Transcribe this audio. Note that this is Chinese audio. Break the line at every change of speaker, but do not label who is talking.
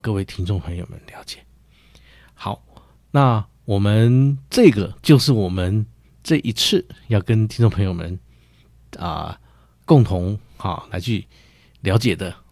各位听众朋友们了解。好，那我们这个就是我们这一次要跟听众朋友们共同来去了解的